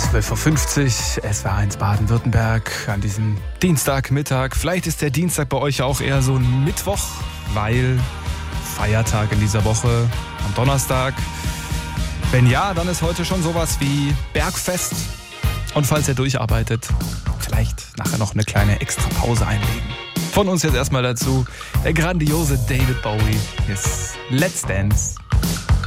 12.50 Uhr, SWR1 Baden-Württemberg an diesem Dienstagmittag. Vielleicht ist der Dienstag bei euch auch eher so ein Mittwoch, weil Feiertag in dieser Woche am Donnerstag. Wenn ja, dann ist heute schon sowas wie Bergfest. Und falls ihr durcharbeitet, vielleicht nachher noch eine kleine Extrapause einlegen. Von uns jetzt erstmal dazu der grandiose David Bowie. Yes. Let's Dance.